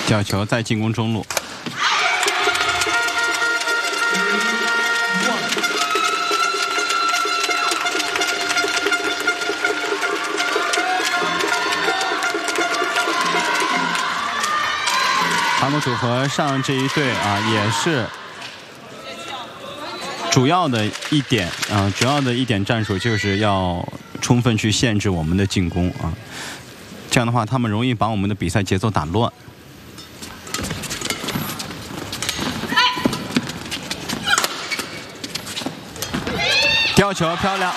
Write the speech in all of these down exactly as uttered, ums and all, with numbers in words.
角球在进攻中路。韩国组合上这一队啊，也是主要的一点啊，主要的一点战术就是要充分去限制我们的进攻啊。这样的话，他们容易把我们的比赛节奏打乱。吊球漂亮，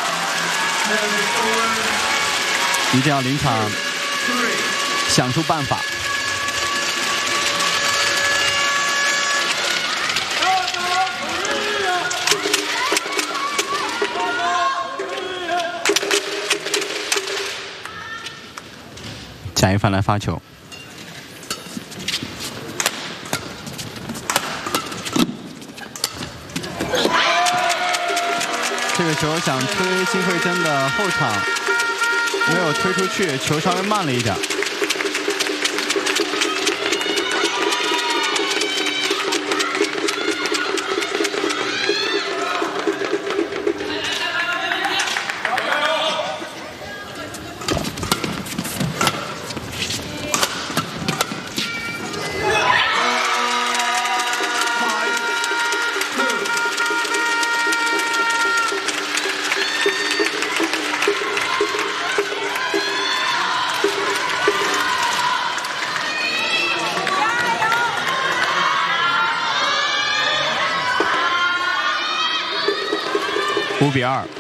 一定要临场想出办法。贾一凡来发球。这个球想推金惠珍的后场，没有推出去，球稍微慢了一点。五比二。